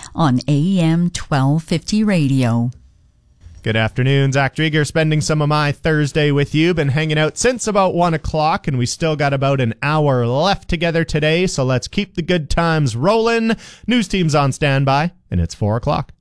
on AM 1250 radio. Good afternoon, Zach Drieger, spending some of my Thursday with you. Been hanging out since about 1 o'clock, and we still got about an hour left together today, so let's keep the good times rolling. News team's on standby, and it's 4 o'clock.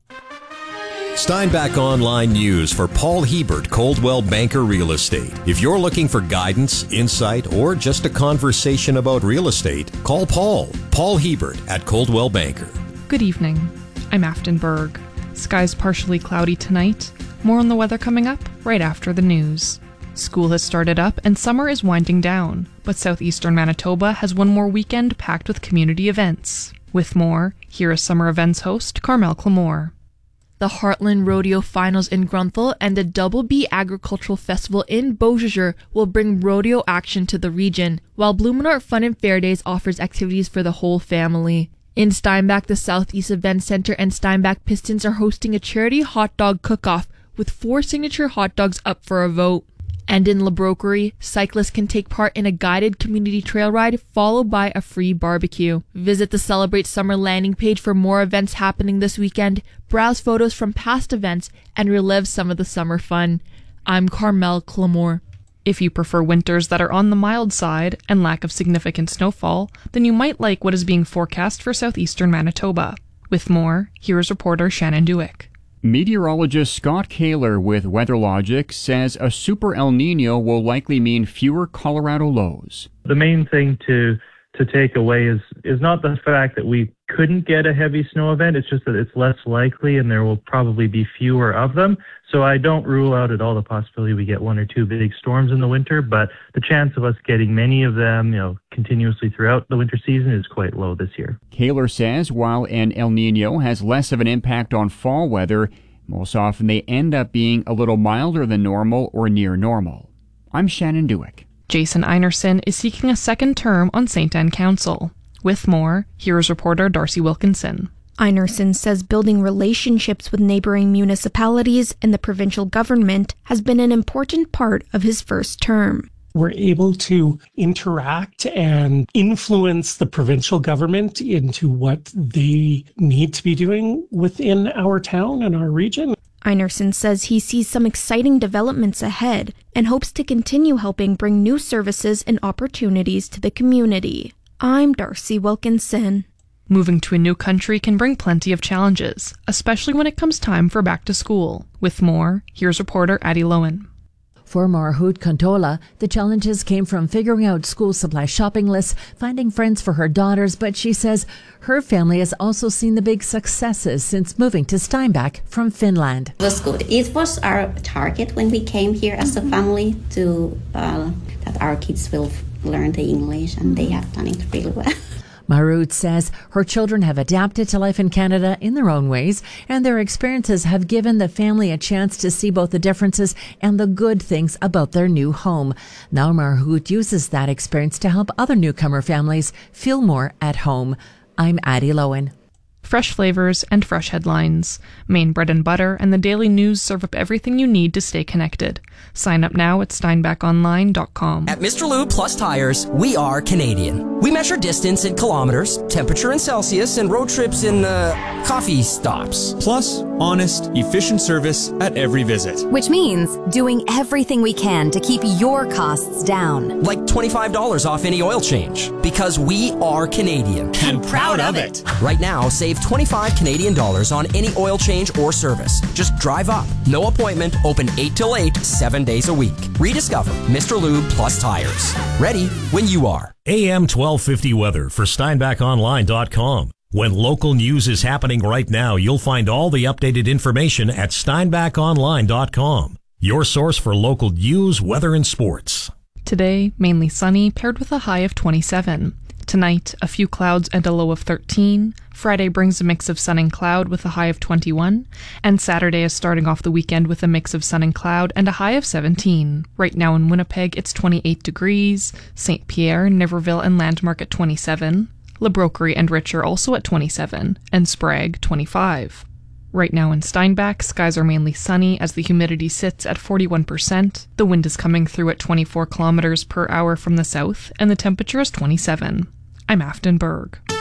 Steinbach Online News for Paul Hebert, Coldwell Banker Real Estate. If you're looking for guidance, insight, or just a conversation about real estate, call Paul Hebert at Coldwell Banker. Good evening. I'm Afton Berg. Skies partially cloudy tonight. More on the weather coming up right after the news. School has started up and summer is winding down, but southeastern Manitoba has one more weekend packed with community events. With more, here is summer events host Carmel Clamore. The Heartland Rodeo Finals in Grunthal and the Double B Agricultural Festival in Beausejour will bring rodeo action to the region, while Blumenort Fun and Fair Days offers activities for the whole family. In Steinbach, the Southeast Event Center and Steinbach Pistons are hosting a charity hot dog cook-off with 4 signature hot dogs up for a vote. And in La Broquerie, cyclists can take part in a guided community trail ride followed by a free barbecue. Visit the Celebrate Summer landing page for more events happening this weekend, browse photos from past events, and relive some of the summer fun. I'm Carmel Clamore. If you prefer winters that are on the mild side and lack of significant snowfall, then you might like what is being forecast for southeastern Manitoba. With more, here's reporter Shannon Dewick. Meteorologist Scott Kaler with WeatherLogic says a super El Nino will likely mean fewer Colorado lows. The main thing to take away is not the fact that we couldn't get a heavy snow event. It's just that it's less likely and there will probably be fewer of them. So I don't rule out at all the possibility we get 1 or 2 big storms in the winter, but the chance of us getting many of them, continuously throughout the winter season is quite low this year. Kaler says while an El Nino has less of an impact on fall weather, most often they end up being a little milder than normal or near normal. I'm Shannon Dewick. Jason Einerson is seeking a second term on St. Anne Council. With more, here's reporter Darcy Wilkinson. Einerson says building relationships with neighboring municipalities and the provincial government has been an important part of his first term. We're able to interact and influence the provincial government into what they need to be doing within our town and our region. Einerson says he sees some exciting developments ahead and hopes to continue helping bring new services and opportunities to the community. I'm Darcy Wilkinson. Moving to a new country can bring plenty of challenges, especially when it comes time for back to school. With more, here's reporter Addie Lowen. For Marhoot Contola, the challenges came from figuring out school supply shopping lists, finding friends for her daughters, but she says her family has also seen the big successes since moving to Steinbach from Finland. It was good. It was our target when we came here as a family to that our kids will learn the English, and they have done it really well. Marut says her children have adapted to life in Canada in their own ways, and their experiences have given the family a chance to see both the differences and the good things about their new home. Now Marut uses that experience to help other newcomer families feel more at home. I'm Addie Lowen. Fresh flavors and fresh headlines. Maine Bread and Butter and the Daily News serve up everything you need to stay connected. Sign up now at steinbachonline.com. At Mr. Lube Plus Tires, we are Canadian. We measure distance in kilometers, temperature in Celsius, and road trips in, coffee stops. Plus, honest, efficient service at every visit. Which means doing everything we can to keep your costs down. Like $25 off any oil change. Because we are Canadian. And proud of it. Right now, save 25 Canadian dollars on any oil change or service. Just drive up. No appointment. Open 8 till 8, 7 days a week. Rediscover Mr. Lube Plus Tires. Ready when you are. AM 1250 weather for SteinbachOnline.com. When local news is happening right now, you'll find all the updated information at SteinbachOnline.com. Your source for local news, weather, and sports. Today, mainly sunny, paired with a high of 27. Tonight, a few clouds and a low of 13. Friday brings a mix of sun and cloud with a high of 21. And Saturday is starting off the weekend with a mix of sun and cloud and a high of 17. Right now in Winnipeg, it's 28 degrees. St. Pierre, Niverville, and Landmark at 27. La Broquerie and Richer also at 27. And Sprague, 25. Right now in Steinbach, skies are mainly sunny as the humidity sits at 41%. The wind is coming through at 24 kilometers per hour from the south, and the temperature is 27. I'm Afton Berg.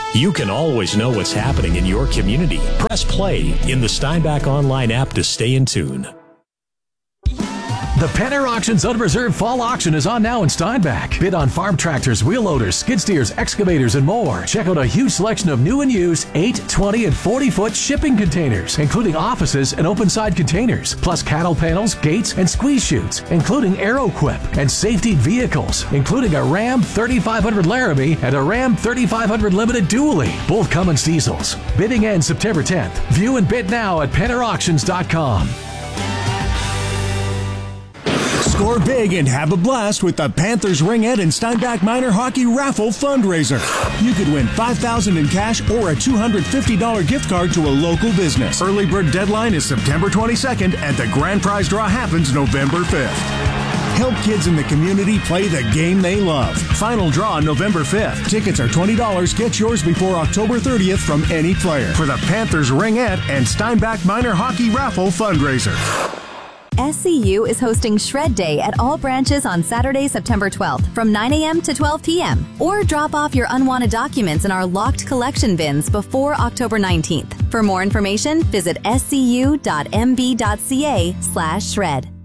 You can always know what's happening in your community. Press play in the Steinbach Online app to stay in tune. The Penner Auctions Unreserved Fall Auction is on now in Steinbach. Bid on farm tractors, wheel loaders, skid steers, excavators, and more. Check out a huge selection of new and used 8, 20, and 40-foot shipping containers, including offices and open-side containers, plus cattle panels, gates, and squeeze chutes, including AeroQuip, and safety vehicles, including a Ram 3500 Laramie and a Ram 3500 Limited Dually, both Cummins diesels. Bidding ends September 10th. View and bid now at PennerAuctions.com. Score big and have a blast with the Panthers Ringette and Steinbach Minor Hockey Raffle Fundraiser. You could win $5,000 in cash or a $250 gift card to a local business. Early bird deadline is September 22nd and the grand prize draw happens November 5th. Help kids in the community play the game they love. Final draw November 5th. Tickets are $20. Get yours before October 30th from any player for the Panthers Ringette and Steinbach Minor Hockey Raffle Fundraiser. SCU is hosting Shred Day at all branches on Saturday, September 12th from 9 a.m. to 12 p.m. Or drop off your unwanted documents in our locked collection bins before October 19th. For more information, visit scu.mb.ca/shred.